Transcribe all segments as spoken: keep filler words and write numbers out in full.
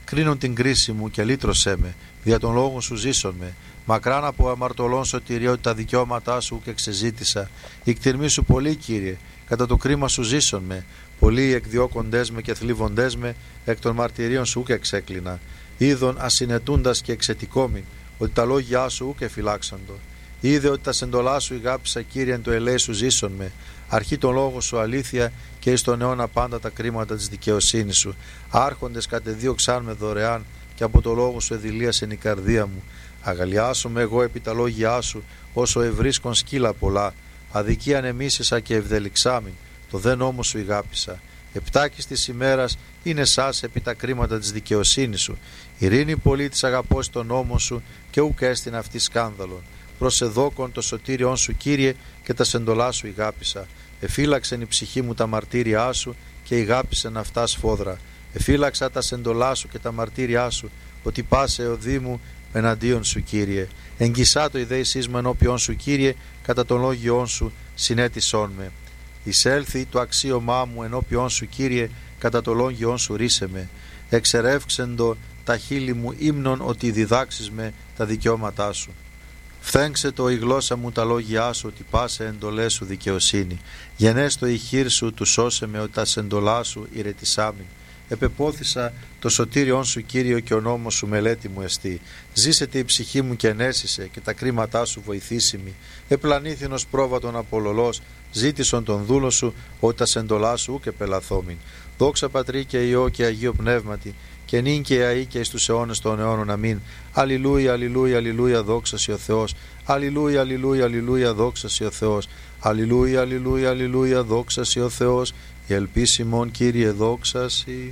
κρίνουν την κρίση μου και λύτρωσέ με, δια των λόγων σου ζήσον με. Μακράν από αμαρτωλών σωτηρία ότι τα δικαιώματά σου και εξεζήτησα. Η κτηρμή σου πολύ, Κύριε, κατά το κρίμα σου ζήσον με. Πολλοί εκδιώκοντές με και θλίβοντές με, εκ των μαρτυρίων σου και εξέκλεινα. Είδον ασυνετούντας και εξετικόμην, ότι τα λόγια σου και φυλάξαντο. Είδε ότι τα σεντολά σου ηγάπησα, Κύριε, εν το ελέη σου ζήσον με. Αρχή των λόγων σου αλήθεια και εις τον αιώνα πάντα τα κρίματα της δικαιοσύνης σου. Άρχοντες κατεδίωξαν με δωρεάν και από το λόγο σου εδηλίασεν η καρδία μου. Αγαλιάσομαι εγώ επί τα λόγια σου, όσο ευρίσκον σκύλα πολλά. Αδικίαν εμίσησα και ευδελιξάμην, το δε νόμο σου ηγάπησα. Επτάκης της ημέρας είναι σας επί τα κρίματα της δικαιοσύνης σου. Ειρήνη πολίτης αγαπώς τον νόμο σου και ουκ έστειν αυτή σκάνδαλον. Προς εδώκον το σωτήριον σου, Κύριε, και τα σεντολά σου ηγάπησα. Εφύλαξεν η ψυχή μου τα μαρτύριά σου και ηγάπησεν αυτά σφόδρα. Εφύλαξα τα σεντολά σου και τα μαρτύριά σου, ότι πάσε ο δήμου εναντίον σου, Κύριε. Εγγισά το ιδέησής μου ενώπιον σου, Κύριε, κατά των λόγιών σου συνέτησόν με. Εισέλθει το αξίωμά μου ενώπιον σου, Κύριε, κατά το λόγιον σου ρίσε με. Εξερεύξεντο τα χείλη μου ύμνον ότι διδάξεις με τα δικαιώματά σου. Φθέγξε το η γλώσσα μου τα λόγια σου, ότι πάσε εντολές σου δικαιοσύνη. Γενέστο η χείρ σου του σώσε με, ότι τα σεντολά σου ηρετισάμιν. Επεπόθησα το σωτήριον σου, Κύριο, και ο νόμος σου μελέτη μου εστί. Ζήσετε η ψυχή μου και ενέσισε, και τα κρίματά σου βοηθήσιμη. Επλανήθηνος πρόβατον απολολός, ζήτησον τον δούλο σου, ότι τα σεντολά σου ουκ επελαθόμην. Δόξα Πατρί και Υιό και Αγίο Πνεύματι, και νυν και αεί και εις τους αιώνες των αιώνων. Αμήν. Αλληλούια, αλληλούια, αλληλούια, δόξα σοι ο Θεός. Αλληλούια, αλληλούια, αλληλούια, δόξα σοι ο Θεός. Αλληλούια, αλληλούια, αλληλούια, δόξα σοι ο Θεός. Η ελπίς ημών, Κύριε, δόξα σοι.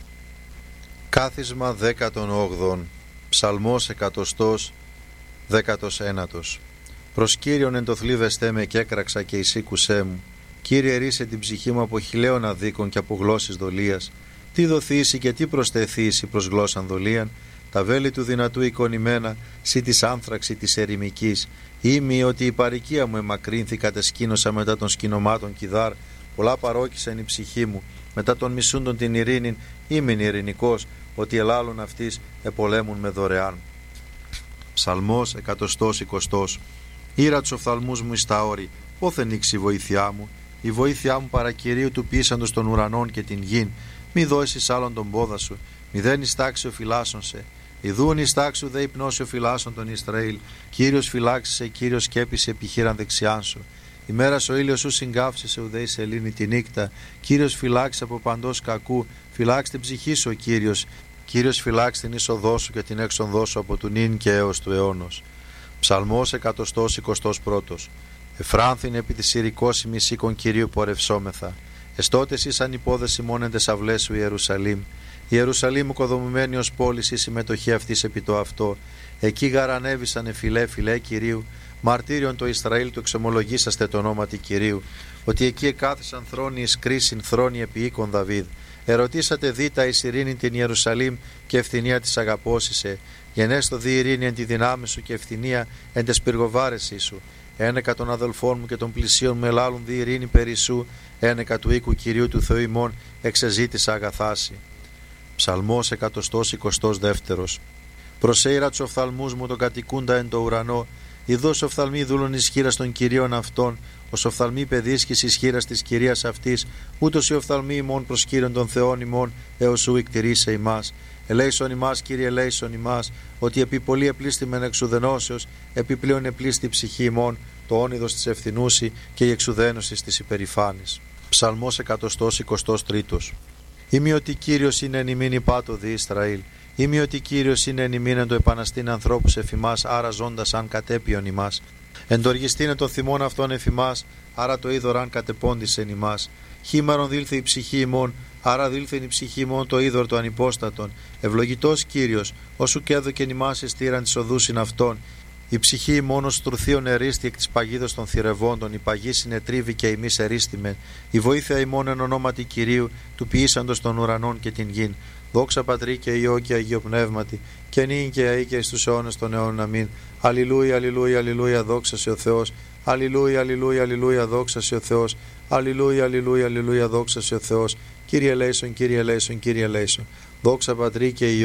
Κάθισμα δέκατον όγδοον. Ψαλμός εκατοστός δέκατος ένατος. Προς Κύριον εν το θλίβεστέ με και έκραξα και εισήκουσέ μου. Κύριε, ρίσε την ψυχή μου από χιλέων αδίκων και από γλώσσης δολίας. Τι δοθήσει και τι προσθεθήσει προς γλώσσαν δολίαν, τα βέλη του δυνατού εικονημένα, σύ της άνθραξη της ερημικής. Ήμι ότι η παροικία μου εμακρύνθη, κατεσκήνωσα μετά των σκηνωμάτων κιδάρ, πολλά παρόκησαν η ψυχή μου, μετά των μισούντων την ειρήνην, ήμιν ειρηνικός, ότι ελάλουν αυτής επολέμουν με δωρεάν. Ψαλμός εκατοστός εικοστός. Ήρα τους οφθαλμούς μου εις τα όρη, πόθεν ήξει η βοήθειά μου, η βοήθειά μου παρακυρίου του πείσαντος των ουρανών και την γην. Μη δώσεις άλλον τον πόδα σου, μη δεν ιστάξει ο φυλάσσον σε. Ιδούν ιστάξου δε υπνώσει ο φυλάσσον τον Ισραήλ. Κύριος φυλάξησε, Κύριος σκέπησε επιχείραν δεξιάν σου. Η μέρα ο ήλιος σου συγκάψησε, ουδέ η σελήνη τη νύχτα. Κύριος φυλάξει από παντός κακού, φυλάξει την ψυχή σου ο Κύριος. Κύριος φυλάξει την είσοδό σου και την έξοδό σου από του νυν και έως του αιώνος. Ψαλμός εκατοστός εικοστός πρώτος. Εφράνθην επί της ηρικώσιμης σήκων Κυρίου πορευσόμεθα. Εστότες ήσαν υπόδεση μόνεν τες αυλές σου Ιερουσαλήμ. Η Ιερουσαλήμ οικοδομημένη ως πόλης, η συμμετοχή αυτής επί το αυτό. Εκεί γαρανέβησανε φιλέ φιλέ Κυρίου. Μαρτύριον το Ισραήλ του εξομολογήσαστε το ονόματι Κυρίου. Ότι εκεί εκάθισαν θρόνοι εις κρίσιν θρόνοι επί οίκων Δαβίδ. Ερωτήσατε δίτα εις ειρήνη την Ιερουσαλήμ και ευθυνία της αγαπώσισε. Γενέστο δι ειρήνη εν τη δυνάμει σου και ευθυνία εν τες πυργοβάρεσί σου. Ένεκα των αδελφών μου και των πλησίων μου ελάλουν δι ειρήνη περισσού. Ένεκα του οίκου Κυρίου του Θεού ημών εξεζήτησα αγαθάση. Ψαλμός εκατοστός εικοστός δεύτερος. Προσέειρα τους οφθαλμούς μου τον κατοικούντα εν το ουρανό. Ιδώς οφθαλμοί δούλων ισχύρας των Κυρίων αυτών. Ως οφθαλμοί παιδίσκης ισχύρας της Κυρίας αυτής. Ούτως οι οφθαλμοί ημών προς Κύριον των Θεών ημών έως σου εκτηρήσε ημάς. Ελέησον ημάς, Κύριε, ελέησον ημάς, ότι επί πολύ επλήστημεν εξουδενώσεως, επιπλέον επλήστη ψυχή ημών, το όνειδος της ευθυνούση και η εξουδένωση της υπερηφάνης. Ψαλμός εκατοστός εικοστός τρίτος. Είμαι ότι Κύριος είναι εν ημίν υπάτο δι Ισραήλ. Είμαι ότι Κύριος είναι εν ημίν εν το επαναστήν ανθρώπους εφημάς, άρα ζώντας αν κατέπιον ημάς. Εντοργιστήνε το θυμόν αυτόν εφημάς, άρα το είδωρ αν κατεπώντησεν ημάς. Χήμαρον δήλθε η ψυχή ημών, άρα δήλθεν η ψυχή ημών το είδωρ το ανυπόστατον. Ευλογητός Κύριος, όσου και έδωκεν ημάς εστήραν της οδούσιν αυτών. Η ψυχή ημών ως τρουθίων ερίστη εκ της παγίδος των θηρευόντων, η παγή συνετρίβη και ημείς ερίστημεν. Η βοήθεια ημών εν ονόματι Κυρίου, του ποιήσαντος των ουρανών και την γην. Δόξα Πατρί και Υιό και Αγίο Πνεύματι, και νυν και αεί και εις τους αιώνες των αιώνων. Αμήν. Αλληλούια, αλληλούια, αλληλούια, δόξα σοι ο Θεός. Αλληλούια, αλληλούια, αλληλούια, δόξα σοι ο Θεός. Αλληλούια, αλληλούια, αλληλούια, δόξα σοι ο Θεός. Κύριε ελέησον, Κύριε ελέησον, Κύριε ελέησον. Δόξα Πατρί και Υιό